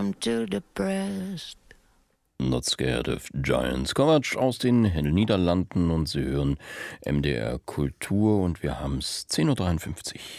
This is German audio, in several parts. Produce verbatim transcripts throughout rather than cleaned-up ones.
I'm too depressed. Not Scared of Giants. Kovac aus den Niederlanden und Sie hören M D R Kultur und wir haben es zehn Uhr dreiundfünfzig.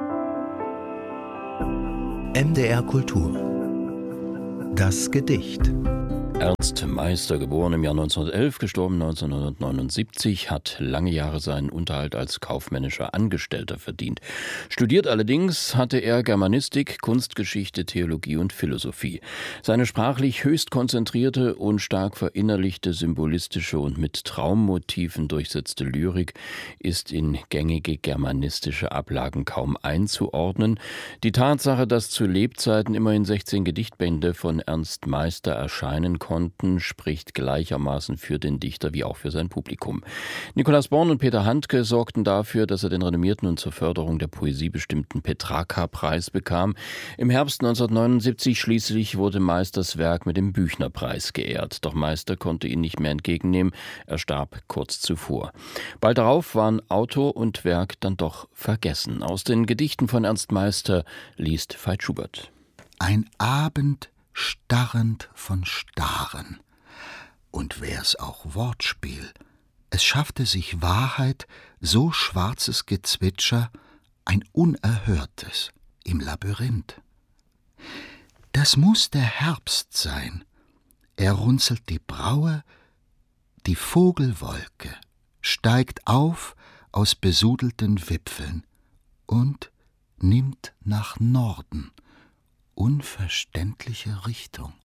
M D R Kultur. Das Gedicht. Ernst Meister, geboren im Jahr neunzehnhundertelf, gestorben neunzehnhundertneunundsiebzig, hat lange Jahre seinen Unterhalt als kaufmännischer Angestellter verdient. Studiert allerdings hatte er Germanistik, Kunstgeschichte, Theologie und Philosophie. Seine sprachlich höchst konzentrierte und stark verinnerlichte symbolistische und mit Traummotiven durchsetzte Lyrik ist in gängige germanistische Ablagen kaum einzuordnen. Die Tatsache, dass zu Lebzeiten immerhin sechzehn Gedichtbände von Ernst Meister erscheinen konnten, spricht gleichermaßen für den Dichter wie auch für sein Publikum. Nikolaus Born und Peter Handke sorgten dafür, dass er den renommierten und zur Förderung der Poesie bestimmten Petrarca-Preis bekam. Im Herbst neunzehnhundertneunundsiebzig schließlich wurde Meisters Werk mit dem Büchner-Preis geehrt. Doch Meister konnte ihn nicht mehr entgegennehmen. Er starb kurz zuvor. Bald darauf waren Autor und Werk dann doch vergessen. Aus den Gedichten von Ernst Meister liest Veit Schubert. Ein Abend starrend von Starren. Und wär's auch Wortspiel, es schaffte sich Wahrheit, so schwarzes Gezwitscher, ein unerhörtes im Labyrinth. Das muß der Herbst sein. Er runzelt die Braue, die Vogelwolke steigt auf aus besudelten Wipfeln und nimmt nach Norden unverständliche Richtung.